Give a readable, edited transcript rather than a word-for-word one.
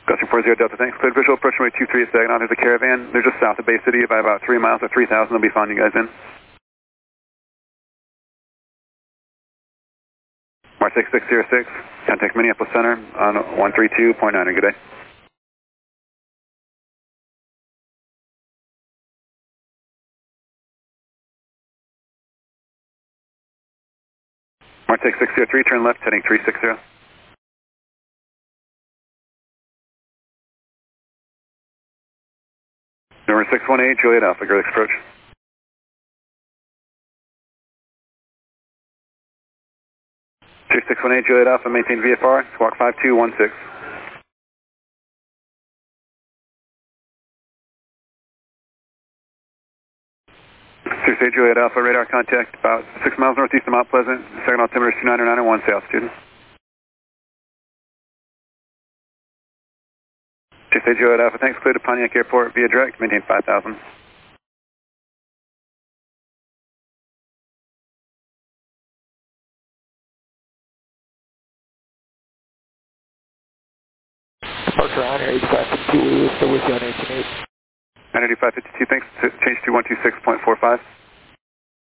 Gusting 40 Delta, thanks. Cleared visual, approaching runway 23 at Saginaw. There's a caravan. They're just south of Bay City by about 3 miles at 3,000. They'll be following you guys in. Mark 6606, contact Minneapolis Center on 132.9. Good day. Mark 6603, turn left, heading 360. Number 618, Juliet Alpha, Gurlix approach. 2618, Juliet Alpha, maintain VFR, squawk 5216. 68 Juliet Alpha, radar contact about 6 miles northeast of Mount Pleasant, second altimeter is 29901, say altitude. 68 Juliet Alpha, thanks, cleared to Pontiac Airport via direct, maintain 5,000. Departure on Air 8552, still with you on 18.8. 98552, thanks, change to 126.45.